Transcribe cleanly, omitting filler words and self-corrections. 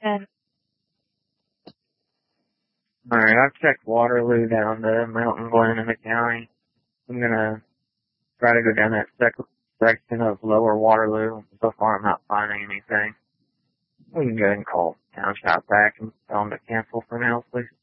And Alright, I've checked Waterloo down to Mountain Glen in the county. I'm gonna try to go down that section of Lower Waterloo. So far I'm not finding anything. We can go ahead and call Town Shop back and tell them to cancel for now, please.